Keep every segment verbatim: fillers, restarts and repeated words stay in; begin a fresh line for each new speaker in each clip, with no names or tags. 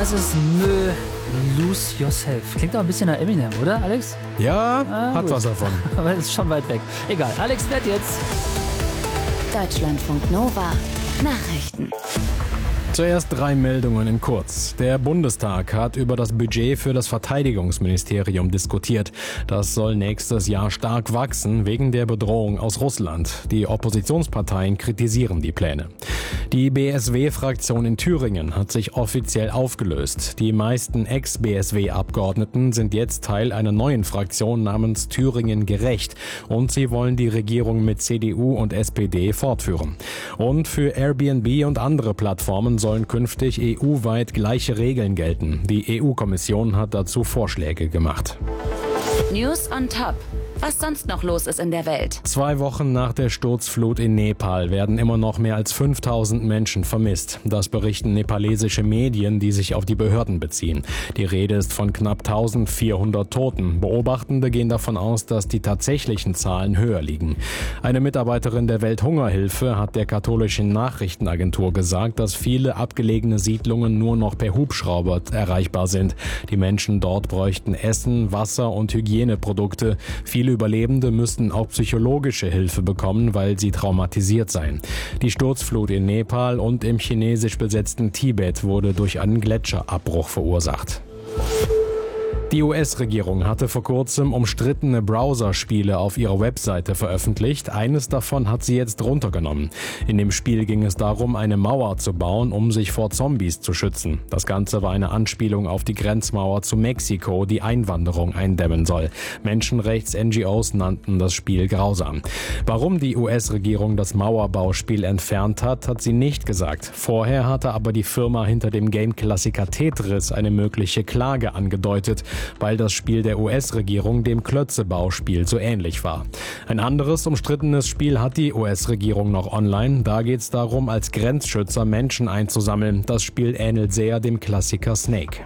Das ist Mö Lose Yourself. Klingt doch ein bisschen nach Eminem, oder, Alex?
Ja,
ah,
hat
gut.
was davon.
Aber ist schon weit weg. Egal, Alex wird jetzt.
Deutschlandfunk Nova. Nachrichten.
Zuerst drei Meldungen in kurz. Der Bundestag hat über das Budget für das Verteidigungsministerium diskutiert. Das soll nächstes Jahr stark wachsen wegen der Bedrohung aus Russland. Die Oppositionsparteien kritisieren die Pläne. Die B S W-Fraktion in Thüringen hat sich offiziell aufgelöst. Die meisten Ex-B S W-Abgeordneten sind jetzt Teil einer neuen Fraktion namens Thüringen Gerecht. Und sie wollen die Regierung mit C D U und S P D fortführen. Und für Airbnb und andere Plattformen sollen künftig E U-weit gleiche Regeln gelten. Die E U-Kommission hat dazu Vorschläge gemacht.
News on Top. Was sonst noch los ist in der Welt.
Zwei Wochen nach der Sturzflut in Nepal werden immer noch mehr als fünftausend Menschen vermisst. Das berichten nepalesische Medien, die sich auf die Behörden beziehen. Die Rede ist von knapp eintausendvierhundert Toten. Beobachtende gehen davon aus, dass die tatsächlichen Zahlen höher liegen. Eine Mitarbeiterin der Welthungerhilfe hat der katholischen Nachrichtenagentur gesagt, dass viele abgelegene Siedlungen nur noch per Hubschrauber erreichbar sind. Die Menschen dort bräuchten Essen, Wasser und Hygieneprodukte. Viele Überlebende müssten auch psychologische Hilfe bekommen, weil sie traumatisiert seien. Die Sturzflut in Nepal und im chinesisch besetzten Tibet wurde durch einen Gletscherabbruch verursacht. Die U S-Regierung hatte vor kurzem umstrittene Browserspiele auf ihrer Webseite veröffentlicht. Eines davon hat sie jetzt runtergenommen. In dem Spiel ging es darum, eine Mauer zu bauen, um sich vor Zombies zu schützen. Das Ganze war eine Anspielung auf die Grenzmauer zu Mexiko, die Einwanderung eindämmen soll. Menschenrechts-N G Os nannten das Spiel grausam. Warum die U S-Regierung das Mauerbauspiel entfernt hat, hat sie nicht gesagt. Vorher hatte aber die Firma hinter dem Game-Klassiker Tetris eine mögliche Klage angedeutet, weil das Spiel der U S-Regierung dem Klötzebauspiel so ähnlich war. Ein anderes umstrittenes Spiel hat die U S-Regierung noch online. Da geht es darum, als Grenzschützer Menschen einzusammeln. Das Spiel ähnelt sehr dem Klassiker Snake.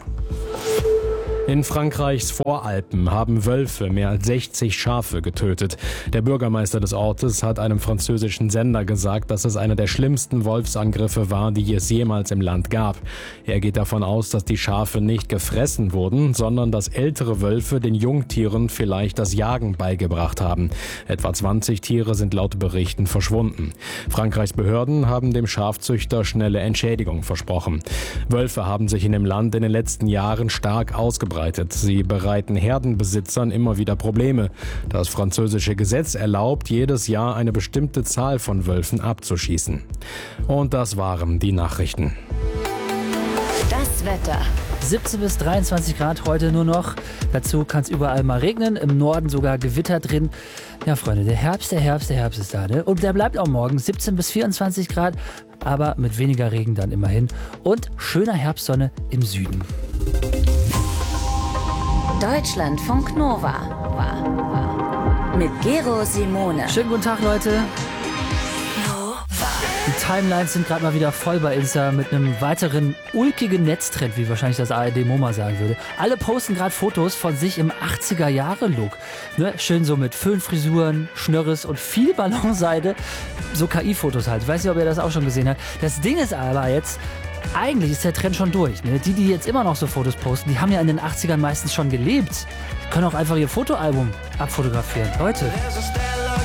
In Frankreichs Voralpen haben Wölfe mehr als sechzig Schafe getötet. Der Bürgermeister des Ortes hat einem französischen Sender gesagt, dass es einer der schlimmsten Wolfsangriffe war, die es jemals im Land gab. Er geht davon aus, dass die Schafe nicht gefressen wurden, sondern dass ältere Wölfe den Jungtieren vielleicht das Jagen beigebracht haben. Etwa zwanzig Tiere sind laut Berichten verschwunden. Frankreichs Behörden haben dem Schafzüchter schnelle Entschädigung versprochen. Wölfe haben sich in dem Land in den letzten Jahren stark ausgebreitet. Sie bereiten Herdenbesitzern immer wieder Probleme. Das französische Gesetz erlaubt, jedes Jahr eine bestimmte Zahl von Wölfen abzuschießen. Und das waren die Nachrichten.
Das Wetter.
siebzehn bis dreiundzwanzig Grad heute nur noch. Dazu kann es überall mal regnen, im Norden sogar Gewitter drin. Ja, Freunde, der Herbst, der Herbst, der Herbst ist da, ne? Und der bleibt auch morgen, siebzehn bis vierundzwanzig Grad, aber mit weniger Regen dann immerhin. Und schöner Herbstsonne im Süden.
Deutschlandfunk Nova. Mit Gero Simone.
Schönen guten Tag, Leute. Die Timelines sind gerade mal wieder voll bei Insta mit einem weiteren ulkigen Netztrend, wie wahrscheinlich das A R D-MoMA sagen würde. Alle posten gerade Fotos von sich im achtziger-Jahre-Look. Ne? Schön so mit Föhnfrisuren, Schnörres und viel Ballonseide. So K I-Fotos halt. Ich weiß nicht, ob ihr das auch schon gesehen habt. Das Ding ist aber jetzt, eigentlich ist der Trend schon durch. Ne? Die, die jetzt immer noch so Fotos posten, die haben ja in den achtzigern meistens schon gelebt. Die können auch einfach ihr Fotoalbum abfotografieren. Leute.